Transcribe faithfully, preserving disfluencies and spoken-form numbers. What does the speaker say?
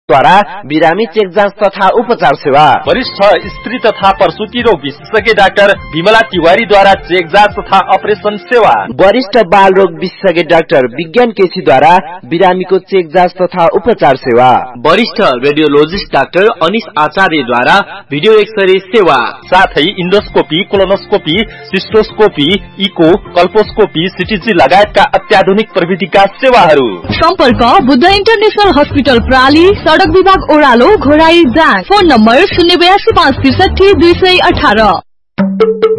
द्वारा बिरामी चेक जाँच तथा उपचार सेवा। वरिष्ठ स्त्री तथा प्रसूति रोग विशेषज्ञ डाक्टर विमला तिवारीद्वारा चेक जाँच तथा अपरेसन सेवा। वरिष्ठ बाल रोग विशेषज्ञ डाक्टर विज्ञान केसीद्वारा बिरामीको चेक जाँच तथा उपचार सेवा। वरिष्ठ रेडियोलोजिस्ट डाक्टर अनिश आचार्यद्वारा भिडियो एक्सरे सेवा। साथै इन्डोस्कोपी, कोलोनोस्कोपी, सिस्टोस्कोपी, इको, कल्पोस्कोपी, सिटीजी लगायतका अत्याधुनिक प्रविधिका सेवाहरू। सम्पर्क बुद्ध इन्टरनेशनल हस्पिटल प्राली, सडक विभाग ओह्रालो, घोराई जाँच। फोन नम्बर शून्य बयासी पाँच त्रिसठी दुई सय अठार।